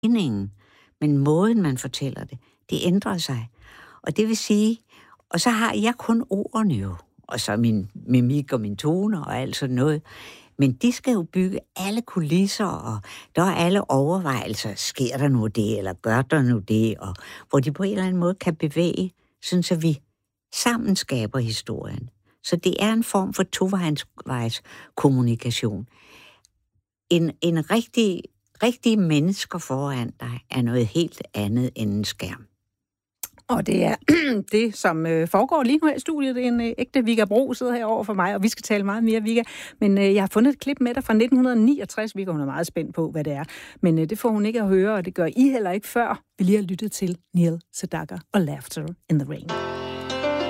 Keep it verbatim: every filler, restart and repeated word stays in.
meningen, men måden, man fortæller det, det ændrer sig. Og det vil sige, og så har jeg kun ordene jo, og så min mimik og min tone og alt sådan noget. Men de skal jo bygge alle kulisser, og der er alle overvejelser. Sker der nu det, eller gør der nu det? Og hvor de på en eller anden måde kan bevæge, sådan så vi sammen skaber historien. Så det er en form for tovejs kommunikation. En, en rigtig, rigtig mennesker foran dig er noget helt andet end en skærm. Og det er det, som øh, foregår lige nu her i studiet. Det er en øh, ægte Vigga Bro, sidder her over for mig, og vi skal tale meget mere, Vigga. Men øh, jeg har fundet et klip med dig fra nitten niogtres. Vigga, hun er meget spændt på, hvad det er. Men øh, det får hun ikke at høre, og det gør I heller ikke før. Vi lige har lyttet til Neil Sedaka og Laughter in the Rain.